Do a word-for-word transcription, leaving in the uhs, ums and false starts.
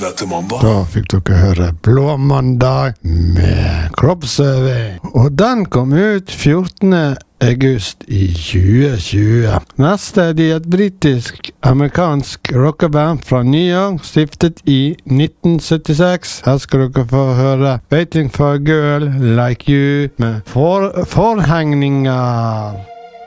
Helvete, mamma. Da fikk dere høre Blå mandag med kroppsøving. Og den kom ut fjortende august i tjue tjue. Neste er de et britisk-amerikansk rockeband fra New York, stiftet i nitten syttiseks. Her skal dere få høre Waiting for a Girl Like You med for forhengninger.